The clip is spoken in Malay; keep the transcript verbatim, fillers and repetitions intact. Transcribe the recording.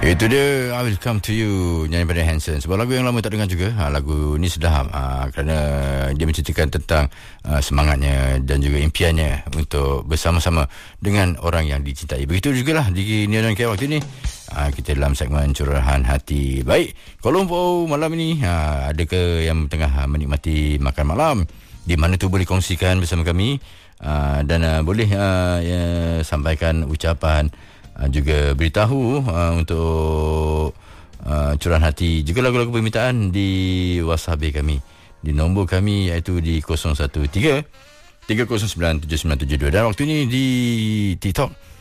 Itu dia I Will Come To You, nyanyi pada Hanson. Sebuah lagu yang lama tak dengar juga. ha, Lagu ni sedap ha, kerana dia menceritakan tentang uh, semangatnya dan juga impiannya untuk bersama-sama dengan orang yang dicintai. Begitu jugalah di Nia dan Kia waktu ni. ha, Kita dalam segmen Curahan Hati. Baik, Kuala Lumpur malam ini, ha, adakah yang tengah menikmati makan malam? Di mana tu boleh kongsikan bersama kami, uh, dan uh, boleh uh, ya, sampaikan ucapan, Uh, juga beritahu uh, untuk uh, curahan hati, juga lagu-lagu permintaan di WhatsApp kami, di nombor kami iaitu di kosong satu tiga tiga kosong sembilan tujuh sembilan tujuh dua. Dan waktu ini di TikTok